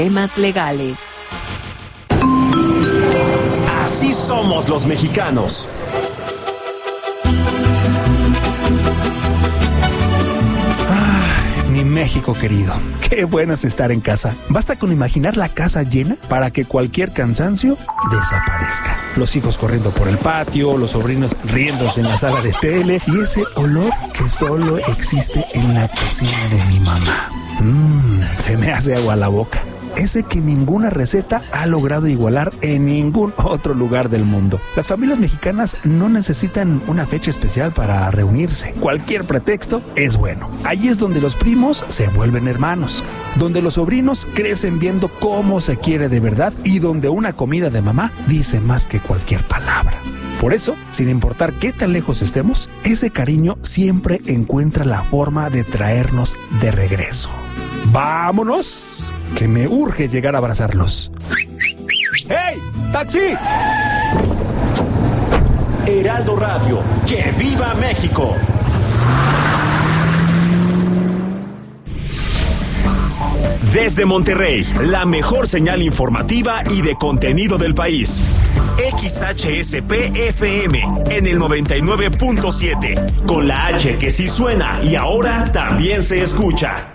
Temas legales. Así somos los mexicanos. Mi México querido, qué bueno es estar en casa. Basta con imaginar la casa llena para que cualquier cansancio desaparezca. Los hijos corriendo por el patio, los sobrinos riéndose en la sala de tele y ese olor que solo existe en la cocina de mi mamá. Se me hace agua la boca. Ese que ninguna receta ha logrado igualar en ningún otro lugar del mundo. Las familias mexicanas no necesitan una fecha especial para reunirse. Cualquier pretexto es bueno. Allí es donde los primos se vuelven hermanos, donde los sobrinos crecen viendo cómo se quiere de verdad y donde una comida de mamá dice más que cualquier palabra. Por eso, sin importar qué tan lejos estemos, ese cariño siempre encuentra la forma de traernos de regreso. ¡Vámonos! Que me urge llegar a abrazarlos. ¡Hey! ¡Taxi! Heraldo Radio, ¡que viva México! Desde Monterrey, la mejor señal informativa y de contenido del país. XHSP-FM en el 99.7, con la H que sí suena y ahora también se escucha.